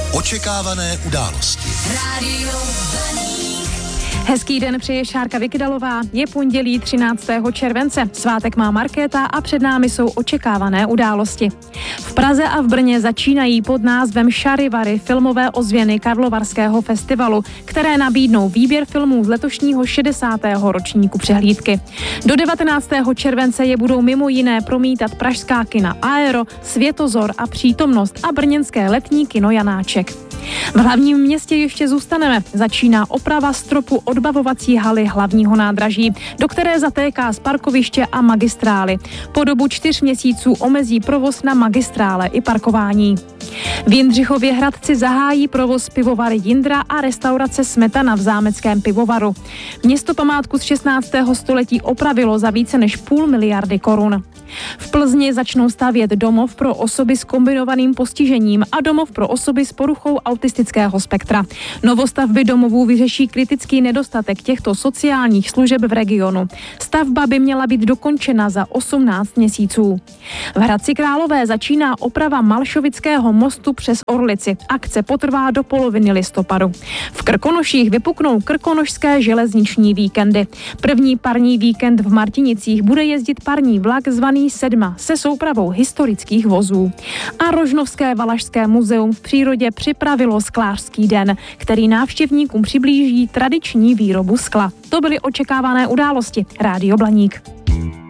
Očekávané události. Rádio Blaník. Hezký den přeje Šárka Vykydalová. Je pondělí 13. července. Svátek má Markéta a před námi jsou očekávané události. V Praze a v Brně začínají pod názvem Šarivary filmové ozvěny Karlovarského festivalu, které nabídnou výběr filmů z letošního 60. ročníku přehlídky. Do 19. července je budou mimo jiné promítat pražská kina Aero, Světozor a Přítomnost a brněnské letní kino Janáček. V hlavním městě ještě zůstaneme. Začíná oprava stropu odbavovací haly hlavního nádraží, do které zatéká z parkoviště a magistrály. Po dobu 4 měsíců omezí provoz na magistrále i parkování. V Jindřichově Hradci zahájí provoz pivovar Jindra a restaurace Smetana v zámeckém pivovaru. Město památku z 16. století opravilo za více než 500 miliardy korun. V Plzni začnou stavět domov pro osoby s kombinovaným postižením a domov pro osoby s poruchou autistického spektra. Novostavby domovů vyřeší kritický nedostatek těchto sociálních služeb v regionu. Stavba by měla být dokončena za 18 měsíců. V Hradci Králové začíná oprava Malšovického mostu přes Orlici. Akce potrvá do poloviny listopadu. V Krkonoších vypuknou krkonošské železniční víkendy. První parní víkend v Martinicích bude jezdit parní vlak zvaný Sedma se soupravou historických vozů. A Rožnovské Valašské muzeum v přírodě připravilo sklářský den, který návštěvníkům přiblíží tradiční výrobu skla. To byly očekávané události. Rádio Blaník.